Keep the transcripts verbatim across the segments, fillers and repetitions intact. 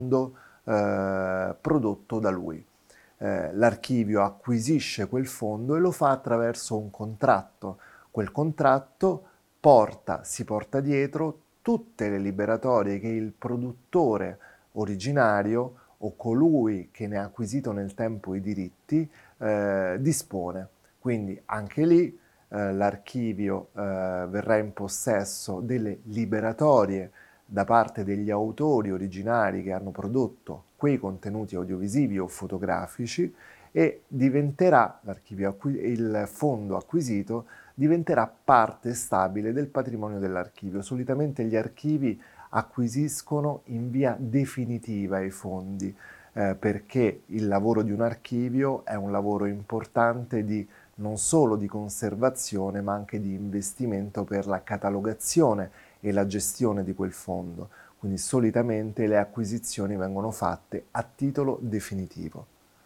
fondo eh, prodotto da lui. Eh, l'archivio acquisisce quel fondo e lo fa attraverso un contratto. Quel contratto porta, si porta dietro tutte le liberatorie che il produttore originario o colui che ne ha acquisito nel tempo i diritti eh, dispone. Quindi anche lì eh, l'archivio eh, verrà in possesso delle liberatorie da parte degli autori originari che hanno prodotto quei contenuti audiovisivi o fotografici e diventerà l'archivio il fondo acquisito diventerà parte stabile del patrimonio dell'archivio. Solitamente gli archivi acquisiscono in via definitiva i fondi eh, perché il lavoro di un archivio è un lavoro importante di non solo di conservazione ma anche di investimento per la catalogazione e la gestione di quel fondo. Quindi solitamente le acquisizioni vengono fatte a titolo definitivo.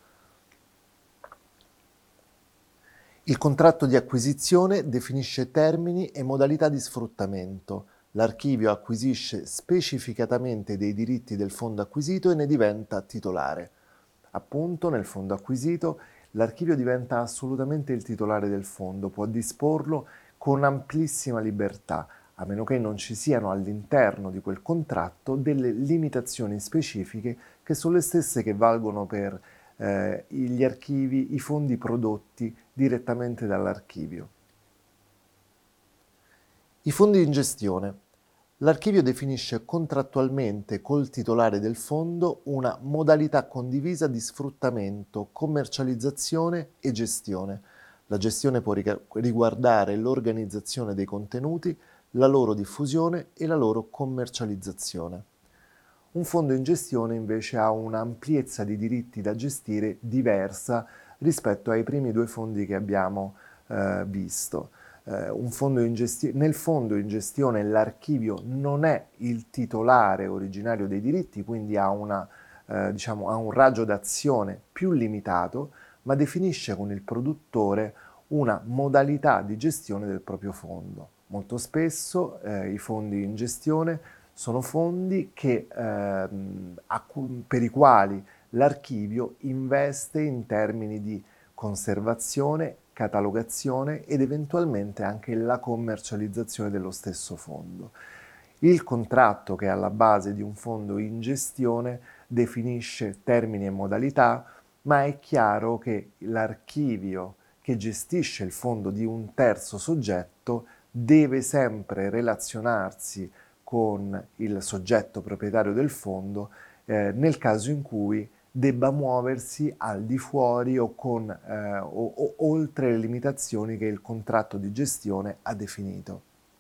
Il contratto di acquisizione definisce termini e modalità di sfruttamento. L'archivio acquisisce specificatamente dei diritti del fondo acquisito e ne diventa titolare. Appunto, nel fondo acquisito, l'archivio diventa assolutamente il titolare del fondo, può disporlo con amplissima libertà, a meno che non ci siano all'interno di quel contratto delle limitazioni specifiche che sono le stesse che valgono per eh, gli archivi, i fondi prodotti direttamente dall'archivio. I fondi in gestione. L'archivio definisce contrattualmente col titolare del fondo una modalità condivisa di sfruttamento, commercializzazione e gestione. La gestione può riguardare l'organizzazione dei contenuti, la loro diffusione e la loro commercializzazione. Un fondo in gestione invece ha un'ampiezza di diritti da gestire diversa rispetto ai primi due fondi che abbiamo eh, visto. Eh, un fondo in gesti- nel fondo in gestione l'archivio non è il titolare originario dei diritti, quindi ha, una, eh, diciamo, ha un raggio d'azione più limitato, ma definisce con il produttore una modalità di gestione del proprio fondo. Molto spesso eh, i fondi in gestione sono fondi che, ehm, per i quali l'archivio investe in termini di conservazione, catalogazione ed eventualmente anche la commercializzazione dello stesso fondo. Il contratto che è alla base di un fondo in gestione definisce termini e modalità, ma è chiaro che l'archivio che gestisce il fondo di un terzo soggetto deve sempre relazionarsi con il soggetto proprietario del fondo eh, nel caso in cui debba muoversi al di fuori o, con, eh, o, o oltre le limitazioni che il contratto di gestione ha definito.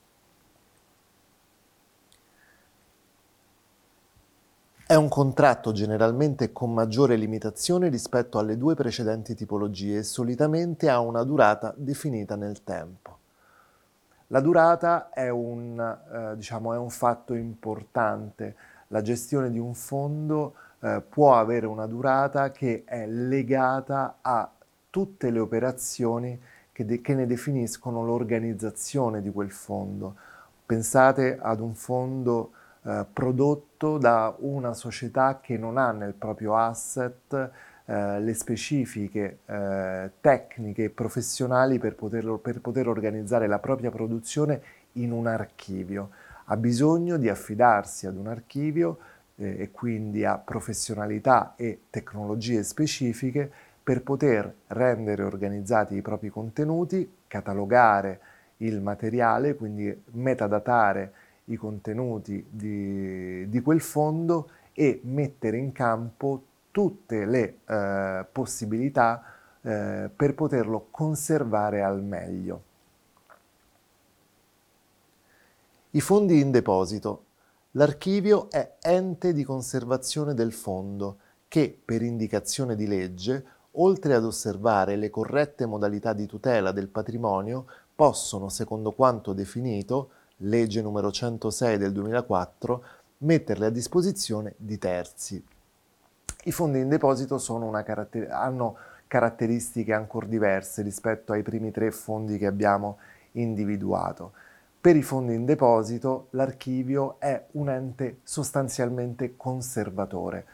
È un contratto generalmente con maggiore limitazione rispetto alle due precedenti tipologie e solitamente ha una durata definita nel tempo. La durata è un, eh, diciamo, è un fatto importante. La gestione di un fondo eh, può avere una durata che è legata a tutte le operazioni che, de- che ne definiscono l'organizzazione di quel fondo. Pensate ad un fondo eh, prodotto da una società che non ha nel proprio asset eh, le specifiche eh, tecniche e professionali per, poterlo, per poter organizzare la propria produzione in un archivio. Ha bisogno di affidarsi ad un archivio eh, e quindi a professionalità e tecnologie specifiche per poter rendere organizzati i propri contenuti, catalogare il materiale, quindi metadatare i contenuti di, di quel fondo e mettere in campo tutte le eh, possibilità eh, per poterlo conservare al meglio. I fondi in deposito. L'archivio è ente di conservazione del fondo che, per indicazione di legge, oltre ad osservare le corrette modalità di tutela del patrimonio, possono, secondo quanto definito, legge numero centosei del duemilaquattro, metterle a disposizione di terzi. I fondi in deposito sono una caratter- hanno caratteristiche ancora diverse rispetto ai primi tre fondi che abbiamo individuato. Per i fondi in deposito l'archivio è un ente sostanzialmente conservatore.